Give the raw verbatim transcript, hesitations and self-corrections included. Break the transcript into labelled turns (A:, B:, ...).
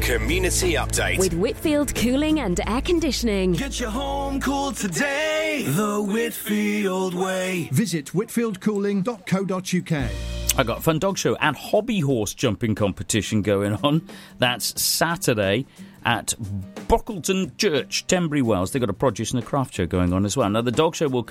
A: Community Update.
B: With Whitfield Cooling and Air Conditioning.
C: Get your home cooled today the Whitfield way.
D: Visit whitfield cooling dot co dot uk.
E: I got a fun dog show and hobby horse jumping competition going on. That's Saturday at Brockleton Church, Tenbury Wells. They've got a produce and a craft show going on as well. Now, the dog show will